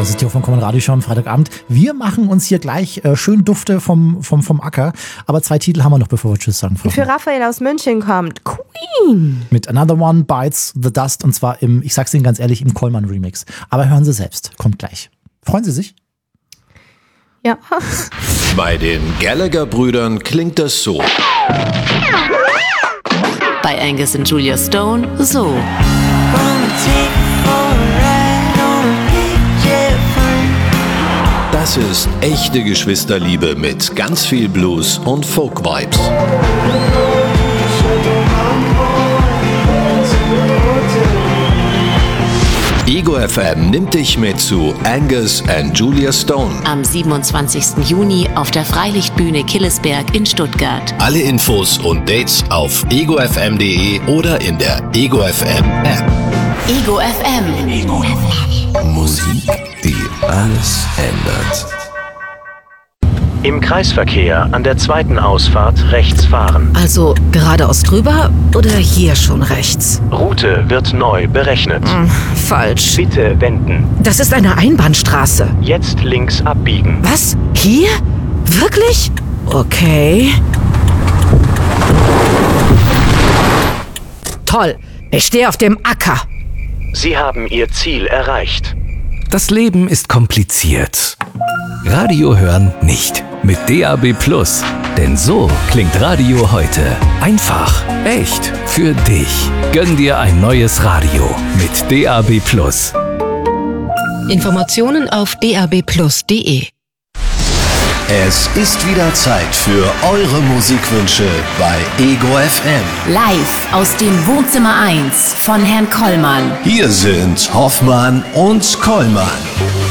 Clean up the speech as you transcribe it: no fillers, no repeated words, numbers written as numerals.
Das ist die Hoffmann Radioshow am Freitagabend. Wir machen uns hier gleich schön Dufte vom Acker. Aber 2 Titel haben wir noch, bevor wir Tschüss sagen. Für Raphael aus München kommt Queen. Mit Another One Bites the Dust. Und zwar ich sag's Ihnen ganz ehrlich, im Kollmann Remix. Aber hören Sie selbst. Kommt gleich. Freuen Sie sich? Ja. Bei den Gallagher-Brüdern klingt das so. Bei Angus und Julia Stone so. Das ist echte Geschwisterliebe mit ganz viel Blues und Folk-Vibes. Ego FM nimmt dich mit zu Angus and Julia Stone. Am 27. Juni auf der Freilichtbühne Killesberg in Stuttgart. Alle Infos und Dates auf egofm.de oder in der Ego FM App. Ego FM. Ego FM. Musik, die alles ändert. Im Kreisverkehr an der zweiten Ausfahrt rechts fahren. Also geradeaus drüber oder hier schon rechts? Route wird neu berechnet. Falsch. Bitte wenden. Das ist eine Einbahnstraße. Jetzt links abbiegen. Was? Hier? Wirklich? Okay. Toll. Ich stehe auf dem Acker. Sie haben Ihr Ziel erreicht. Das Leben ist kompliziert. Radio hören nicht. Mit DAB+. Denn so klingt Radio heute. Einfach, echt, für dich. Gönn dir ein neues Radio mit DAB+. Informationen auf dabplus.de. Es ist wieder Zeit für eure Musikwünsche bei Ego FM. Live aus dem Wohnzimmer 1 von Herrn Kollmann. Hier sind Hoffmann und Kollmann.